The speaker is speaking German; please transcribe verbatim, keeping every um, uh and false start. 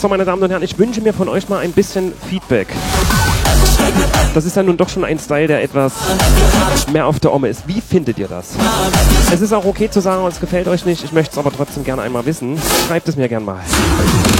So, meine Damen und Herren, ich wünsche mir von euch mal ein bisschen Feedback. Das ist ja nun doch schon ein Style, der etwas mehr auf der Omme ist. Wie findet ihr das? Es ist auch okay zu sagen, es gefällt euch nicht. Ich möchte es aber trotzdem gerne einmal wissen. Schreibt es mir gerne mal.